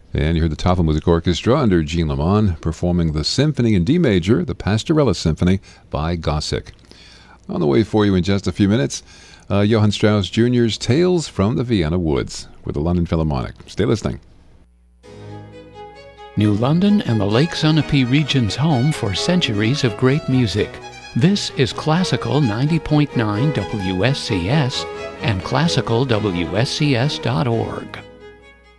And you heard the Tafelmusik Orchestra under Jean Lamont performing the Symphony in D Major, the Pastorella Symphony by Gossick. On the way for you in just a few minutes, Johann Strauss Jr.'s Tales from the Vienna Woods with the London Philharmonic. Stay listening. New London and the Lake Sunapee region's home for centuries of great music. This is Classical 90.9 WSCS and classicalwscs.org.